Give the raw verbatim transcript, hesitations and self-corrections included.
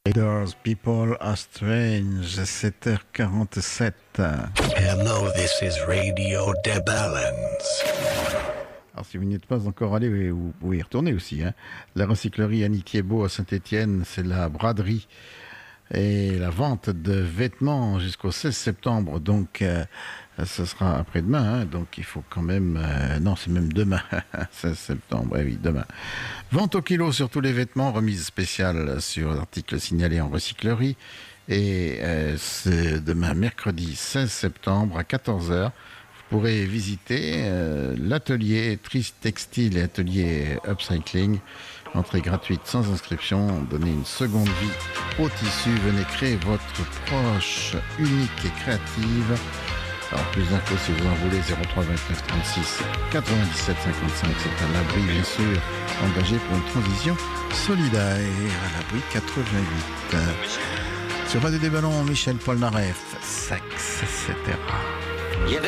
Raiders, People Are Strange, sept heures quarante-sept. Hello, this is Radio De Balance. Alors si vous n'y êtes pas encore allé, vous pouvez y retourner aussi. Hein. La recyclerie Annie Thiebaud à Saint-Étienne, c'est la braderie et la vente de vêtements jusqu'au seize septembre. Donc euh, ce sera après-demain, hein. Donc il faut quand même... Euh, non, c'est même demain, seize septembre, oui, demain. Vente au kilo sur tous les vêtements, remise spéciale sur l'article signalé en recyclerie. Et euh, c'est demain, mercredi seize septembre à quatorze heures. Vous pourrez visiter euh, l'atelier Triste Textile et atelier Upcycling. Entrée gratuite sans inscription. Donnez une seconde vie au tissu. Venez créer votre poche unique et créative. Alors plus d'infos si vous en voulez, zéro trois vingt-neuf trente-six quatre-vingt-dix-sept cinquante-cinq. C'est à l'abri bien sûr, engagé pour une transition solidaire. À l'abri quatre-vingt-huit. Sur Radio des Ballons, Michel Polnareff, Sexe, et cetera.